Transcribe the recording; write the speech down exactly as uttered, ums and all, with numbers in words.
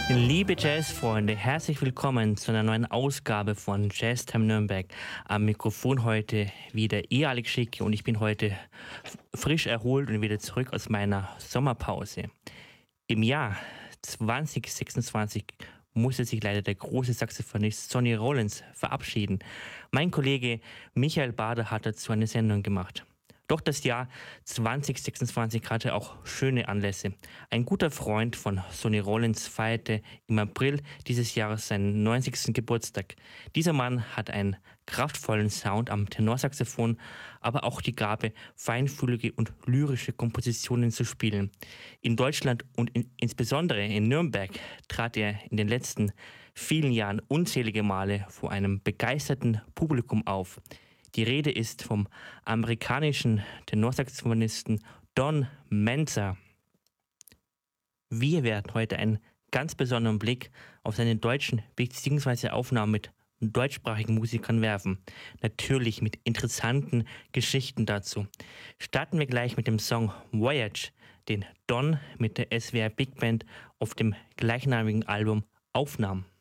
Liebe Jazzfreunde, herzlich willkommen zu einer neuen Ausgabe von Jazztime Nürnberg. Am Mikrofon heute wieder ihr Alex Schicke und ich bin heute frisch erholt und wieder zurück aus meiner Sommerpause. Im Jahr zwanzig sechsundzwanzig musste sich leider der große Saxophonist Sonny Rollins verabschieden. Mein Kollege Michael Bader hat dazu eine Sendung gemacht. Doch das Jahr zwanzig sechsundzwanzig hatte auch schöne Anlässe. Ein guter Freund von Sonny Rollins feierte im April dieses Jahres seinen neunzigsten Geburtstag. Dieser Mann hat einen kraftvollen Sound am Tenorsaxophon, aber auch die Gabe, feinfühlige und lyrische Kompositionen zu spielen. In Deutschland und in, insbesondere in Nürnberg trat er in den letzten vielen Jahren unzählige Male vor einem begeisterten Publikum auf. Die Rede ist vom amerikanischen Tenorsaxophonisten Don Menza. Wir werden heute einen ganz besonderen Blick auf seine deutschen bzw. Aufnahmen mit deutschsprachigen Musikern werfen. Natürlich mit interessanten Geschichten dazu. Starten wir gleich mit dem Song Voyage, den Don mit der S W R Big Band auf dem gleichnamigen Album aufnahm.